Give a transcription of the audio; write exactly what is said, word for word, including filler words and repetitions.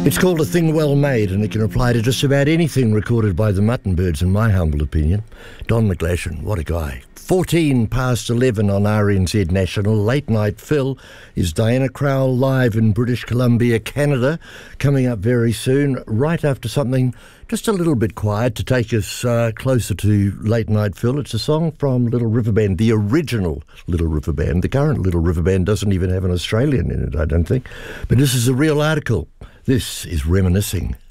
It's called A Thing Well Made, and it can apply to just about anything recorded by the Muttonbirds, in my humble opinion. Don McGlashan, what a guy. fourteen past eleven on R N Z National. Late Night Phil is Diana Crowell live in British Columbia, Canada, coming up very soon, right after something just a little bit quiet to take us uh, closer to Late Night Phil. It's a song from Little River Band, the original Little River Band. The current Little River Band doesn't even have an Australian in it, I don't think. But this is a real article. This is Reminiscing.